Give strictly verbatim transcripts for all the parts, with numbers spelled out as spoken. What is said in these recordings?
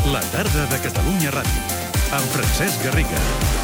La tarda de Catalunya Ràdio, amb Francesc Garriga.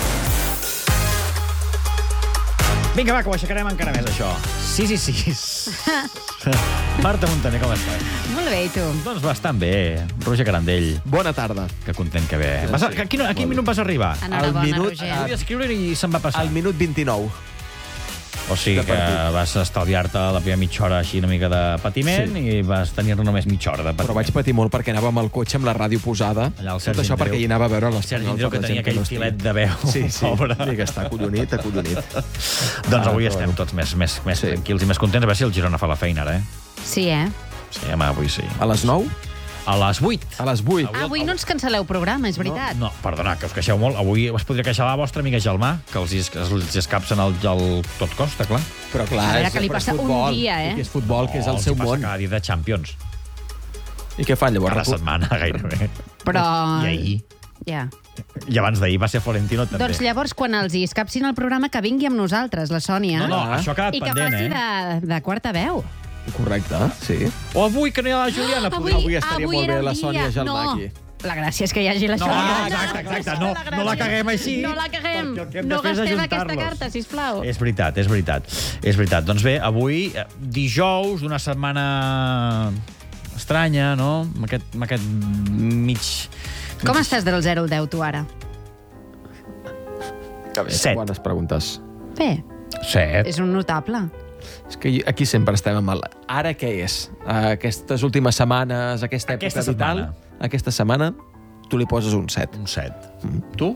Vinga, va, que ho aixecarem encara més, això. sis i sis. Marta Montaner, com estàs? Molt bé, i tu? Doncs bastant bé. Roger Carandell. Bona tarda. Que content que ve. Vas a, a, quin, a quin minut vas arribar? Enhorabona, minut- Roger. Vull escriure i se'n va passar. Al minut vint-i-nou. O sigui de que partit. vas estalviar-te la primera mitja hora així una mica de patiment Sí. i vas tenir-ne només mitja hora de patiment. Però vaig patir molt perquè anava amb el cotxe amb la ràdio posada. Allà el Tot Sergi això Andreu. perquè hi anava a veure El l'Espanyol. Sergi Andreu, que per la tenia gent aquell no estilet estigui. de veu. Sí, sí. Pobre. I que està acollonit, acollonit. Doncs avui Ah, estem bueno. tots més, més, més Sí. tranquils i més contents. A veure si el Girona fa la feina, ara, eh? Sí, eh? Sí, home, avui sí. A les nou? A les vuit. A les vuit. Ah, avui no ens cancel·leu programa, és veritat. No, perdona, que us queixeu molt. Avui es podria queixar la vostra amiga Gelmà, que els, es- els escapsen el, el tot costa, clar. Però clar, A veure, és, que li però és passa un futbol, dia, eh? I que és futbol, que és el els seu hi passa món. cada dia de Champions. I què fan llavors? Cada Recu- setmana, gairebé. Però... I ahir. Ja. I abans d'ahir va ser Florentino, també. Doncs llavors, quan els hi escapsin el programa, que vingui amb nosaltres, la Sònia. No, no, Ah. això ha quedat I que pendent, faci eh? de, de quarta veu. Correcte, sí. O avui, que no hi ha la Juliana. Avui, podria- avui estaria avui molt era bé el la dia. Sònia Gelmà no. aquí. La gràcia és que hi hagi la No, Sònia. exacte, exacte. No, no la caguem així. No la caguem. perquè el que hem de No fer és gastem aquesta ajuntar-los. carta, sisplau. És veritat, és veritat. És veritat. Doncs bé, avui, eh, dijous d'una setmana estranya, no? Amb aquest, amb aquest mig... Com estàs del zero al deu, tu, ara? Que bé, Set. bones preguntes. Bé, Set. és un notable. És que aquí sempre estem amb el... Ara què és? Aquestes últimes setmanes, aquesta època Aquesta vital, setmana. aquesta setmana, tu li poses un set. Un set. Mm. Tu?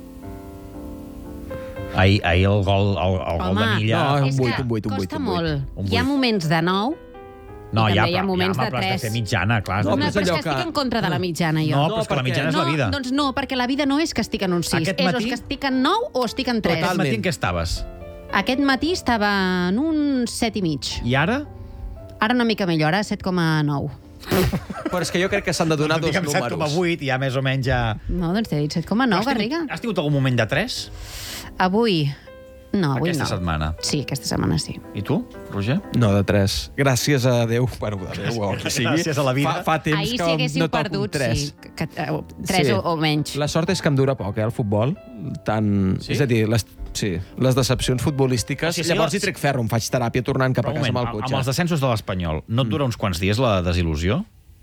Ahir, ahir el gol, el, el gol Home, de Milla... no, un és vuit, que un vuit, un vuit, costa un vuit. molt. Un Hi ha vuit. moments de nou no, i ja, també hi ha però- moments ja, de però has tres. de fer mitjana, clar. No, No, però però és és que allò estic que- en contra de la mitjana, jo. No, No, però és que la perquè- mitjana és no, la vida. doncs no, perquè la vida no és que estic en un sis. Aquest És o matí- que estic en nou o estic en Però tres. aquest matí en què estaves? Aquest matí estava en un set i mig. I ara? Ara una mica millor, ara set coma nou. Però és que jo crec que s'han de donar dos Digue'm set coma números. vuit, ja més o menys ja... No, doncs t'he dit set coma nou, Has tingut- Garriga. Has tingut algun moment de tres? Avui... No, avui Aquesta no. setmana. Sí, aquesta setmana sí. I tu, Roger? No, de tres. Gràcies a Déu, bueno, de Déu, o qui sigui. Gràcies a la vida. Fa, fa temps Ahir que si haguéssiu no toco un perdut, tres. sí. Que, que, eh, tres Sí. o, o menys. La sort és que em dura poc, eh, el futbol. Tant... Sí? És a dir, les, sí, les decepcions futbolístiques... Sí, sí, llavors les- hi trec ferro, em faig teràpia tornant cap Però a un casa moment, amb el amb cotxe. els descensos de l'Espanyol, no et dura uns quants dies la desil·lusió?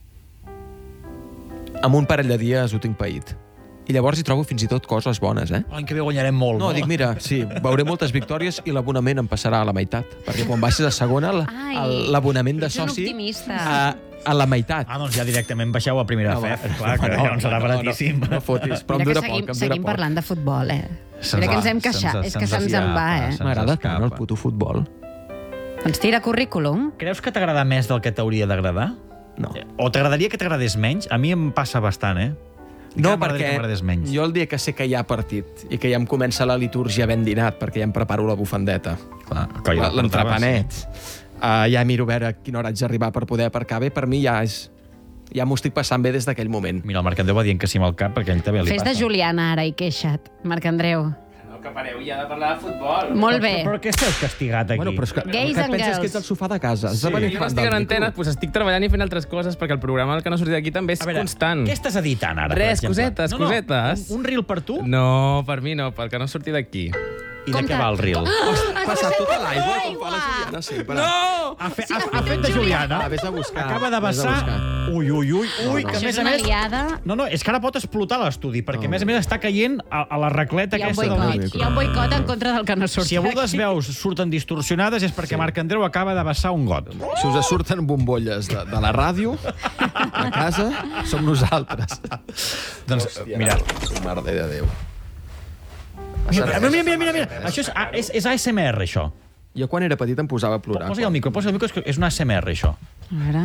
Amb un parell de dies ho tinc paït. I llavors hi trobo fins i tot coses bones, eh? L'any que ve guanyarem molt, No, no? dic, mira, sí, veuré moltes victòries i l'abonament em passarà a la meitat. Perquè quan baixes a segona, l- Ai, el- l'abonament de ets un soci optimista. a, a la meitat. Ah, doncs ja directament baixeu a primera No, F E va. F. Clar, que no, no serà baratíssim. No, no, no fotis, però Mira em dura que poc, seguim, em dura seguim poc. parlant de futbol, eh? Se'ns Mira que ens va, hem queixat, se'ns- és que se'ns se'ns en va, escapa, eh? se'ns M'agrada escapa. tant el puto futbol. Ens tira currículum. Creus que t'agrada més del que t'hauria d'agradar? No. O t'agradaria que t'agradés menys? A mi em passa bastant, eh? No, Encara m'agradaria perquè que m'agradés menys. jo el dia que sé que hi ha partit i que ja em comença la litúrgia ben dinat, perquè ja em preparo la bufandeta, Clar, que jo la- la l'entrepanet, uh, ja miro a veure a quina hora haig d'arribar per poder aparcar bé, per mi ja és... Ja m'ho estic passant bé des d'aquell moment. Mira, el Marc Andreu va dient que sí amb el cap, perquè a ell també li Fes passa. de Juliana ara i queixa't, Marc Andreu. No, que pareu ja de parlar de futbol. Molt bé. Però, però què estàs castigat aquí? Bueno, però és que, Gays que et and penses girls. que ets al sofà de casa. Has de venir Jo no fan estic del en micro. antena, doncs estic treballant i fent altres coses perquè el programa el que no ha sortit d'aquí també és A veure, constant. què estàs editant ara, Res, per exemple? cosetes, no, no, cosetes. Un, un reel per tu? No, per mi no, perquè no ha sortit d'aquí. I de què va el reel? Passat tota l'aigua, com fa la Juliana sempre. No! Ha, fe, ha, ha fet de Juliana. Ah, vés a buscar. Acaba de Vés a vessar... buscar. Ui, ui, ui, ui, que a Això més és a una més... liada. No, no, és que ara pot explotar l'estudi, perquè a més a més està caient a, a la racleta Hi ha un aquesta del boicot. mig. Hi ha un boicot en contra del que no surt Si avui les aquí. veus surten distorsionades és perquè Marc Andreu acaba de vessar un got. Si us surten bombolles de, de la ràdio, a casa, som nosaltres. Doncs, mira, Mare de Déu. mira, mira, mira, mira, mira. Això és, A- és, és A S M R, això. Jo quan era petit em posava a plorar. Posa-hi el micro, posa el micro, és que és un A S M R, això. A veure.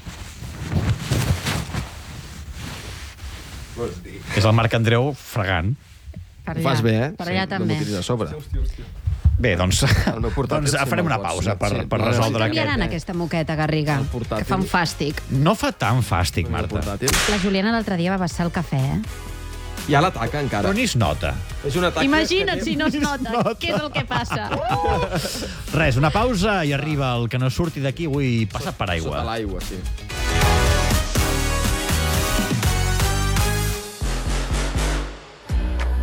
És el Marc Andreu fregant. Per Ho allà. fas bé, eh? Per allà Sí, també. No m'ho tiris a sobre. Bé, doncs, El meu portàtil doncs sí, farem no una el pots, pausa no? per, Sí, per no, no, resoldre sí, Canviaran aquest. aquesta moqueta, Garriga, El portàtil. que fa un fàstic. No fa tan fàstic, El Marta. portàtil. La Juliana l'altre dia va vessar el cafè, eh? Ja l'ataca, encara. Però ni es nota. És un atac Imagina't que- si no es nota. Què és el que passa? Res, una pausa i arriba el que no surti d'aquí avui passat per Sota aigua. l'aigua, sí.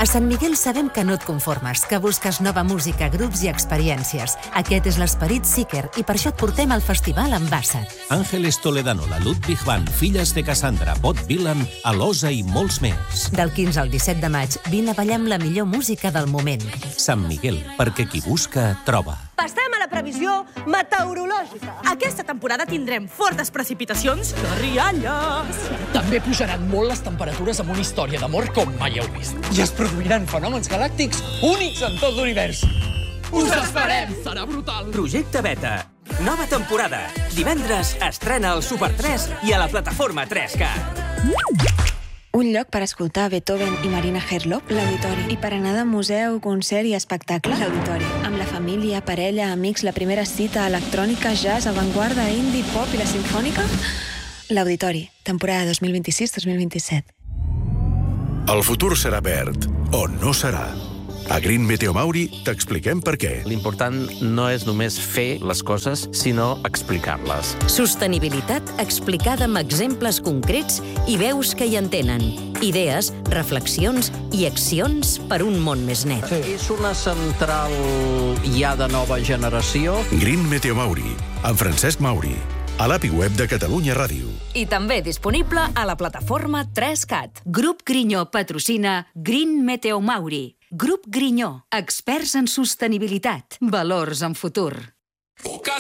A Sant Miguel sabem que no et conformes, que busques nova música, grups i experiències. Aquest és l'esperit Seeker i per això et portem al festival Ambassad. Àngeles Toledano, la Ludwig Band, Filles de Cassandra, Bob Dylan, Alosa i molts més. Del quinze al disset de maig, vine a ballar amb la millor música del moment. Sant Miguel, perquè qui busca, troba. Passem a la previsió meteorològica. Aquesta temporada tindrem fortes precipitacions de rialles. També pujaran molt les temperatures amb una història d'amor com mai heu vist. I es produiran fenòmens galàctics únics en tot l'univers. Us esperem! Serà brutal! Projecte Beta. Nova temporada. Divendres estrena al Super tres i a la plataforma tres cat. Un lloc per escoltar Beethoven i Marina Herlop, l'Auditori. I per anar de museu, concert i espectacle, l'Auditori. Amb la família, parella, amics, la primera cita, electrònica, jazz, avantguarda, indie, pop i la sinfònica, l'Auditori. Temporada dos mil vint-i-sis dos mil vint-i-set. El futur serà verd, o no serà. A Green Meteo Mauri t'expliquem per què. L'important no és només fer les coses, sinó explicar-les. Sostenibilitat explicada amb exemples concrets i veus que hi entenen. Idees, reflexions i accions per un món més net. Sí. És una central ja de nova generació. Green Meteo Mauri, amb Francesc Mauri. A l'A P I web de Catalunya Ràdio. I també disponible a la plataforma tres cat. Grup Grinyó patrocina Green Meteo Mauri. Grup Grinyó, experts en sostenibilitat, valors en futur.